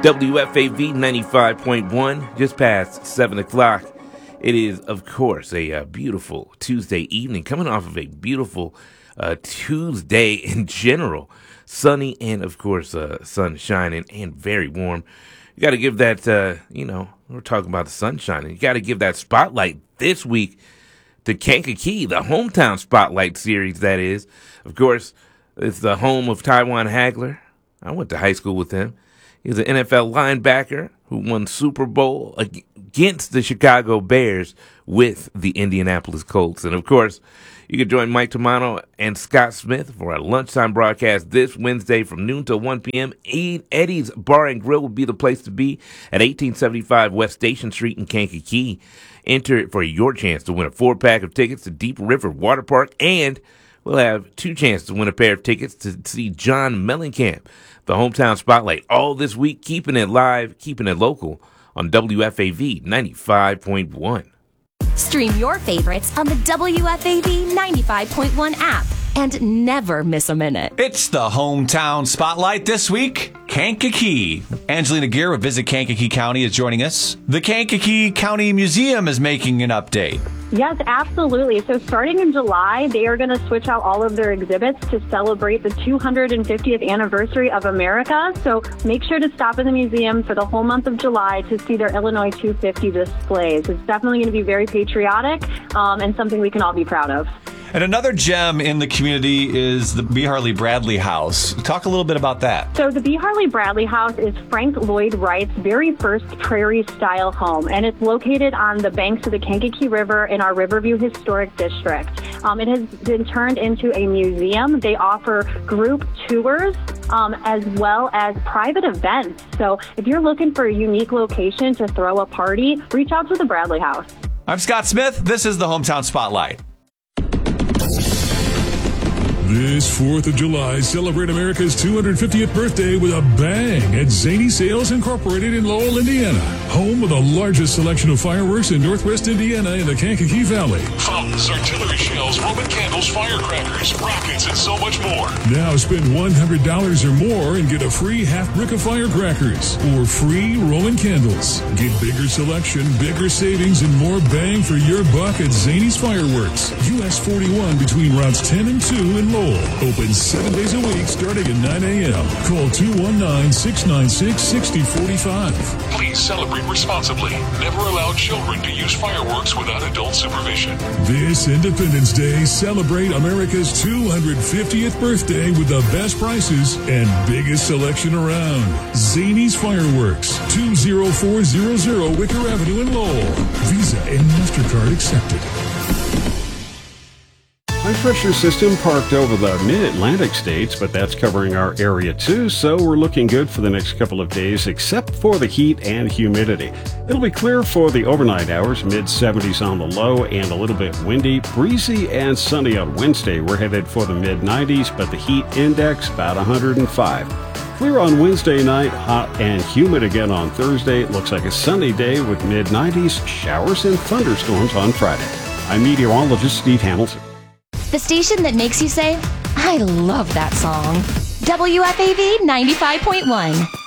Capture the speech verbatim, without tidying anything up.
W F A V ninety-five point one, just past seven o'clock. It is, of course, a uh, beautiful Tuesday evening, coming off of a beautiful uh, Tuesday in general. Sunny and, of course, uh, sun shining and very warm. You got to give that, uh, you know, we're talking about the sunshine. You got to give that spotlight this week to Kankakee, the hometown spotlight series, that is. Of course, it's the home of Tywan Hagler. I went to high school with him. He's an N F L linebacker who won Super Bowl against the Chicago Bears with the Indianapolis Colts. And, of course, you can join Mike Tamano and Scott Smith for our lunchtime broadcast this Wednesday from noon till one p.m. Eddie's Bar and Grill will be the place to be at eighteen seventy-five West Station Street in Kankakee. Enter for your chance to win a four-pack of tickets to Deep River Water Park, and we'll have two chances to win a pair of tickets to see John Mellencamp, the hometown spotlight, all this week, keeping it live, keeping it local on W F A V ninety-five point one. Stream your favorites on the W F A V ninety-five point one app and never miss a minute. It's the hometown spotlight this week, Kankakee. Angelina Gear of Visit Kankakee County is joining us. The Kankakee County Museum is making an update. Yes, absolutely. So starting in July, they are going to switch out all of their exhibits to celebrate the two hundred fiftieth anniversary of America. So make sure to stop in the museum for the whole month of July to see their Illinois two fifty displays. It's definitely going to be very patriotic um, and something we can all be proud of. And another gem in the community is the B. Harley Bradley House. Talk a little bit about that. So the B. Harley Bradley House is Frank Lloyd Wright's very first prairie-style home, and it's located on the banks of the Kankakee River in our Riverview Historic District. Um, it has been turned into a museum. They offer group tours um, as well as private events. So if you're looking for a unique location to throw a party, reach out to the Bradley House. I'm Scott Smith. This is the Hometown Spotlight. This fourth of July, celebrate America's two hundred fiftieth birthday with a bang at Zany Sales Incorporated in Lowell, Indiana. Home of the largest selection of fireworks in Northwest Indiana and the Kankakee Valley. Fountains, artillery shells, Roman candles, firecrackers, rockets, and so much more. Now spend one hundred dollars or more and get a free half brick of firecrackers or free Roman candles. Get bigger selection, bigger savings, and more bang for your buck at Zany's Fireworks. U S forty-one between routes ten and two in Lowell. Open seven days a week starting at nine a.m. Call two one nine, six nine six, six zero four five. Please celebrate responsibly. Never allow children to use fireworks without adult supervision. This Independence Day, celebrate America's two hundred fiftieth birthday with the best prices and biggest selection around. Zany's Fireworks, two zero four zero zero Wicker Avenue in Lowell. Visa and MasterCard accepted. High pressure system parked over the mid-Atlantic states, but that's covering our area too, so we're looking good for the next couple of days, except for the heat and humidity. It'll be clear for the overnight hours, mid seventies on the low and a little bit windy, breezy and sunny on Wednesday. We're headed for the mid nineties, but the heat index about one hundred five. Clear on Wednesday night, hot and humid again on Thursday. It looks like a sunny day with mid nineties, showers and thunderstorms on Friday. I'm meteorologist Steve Hamilton. The station that makes you say, I love that song. W F A V ninety-five point one.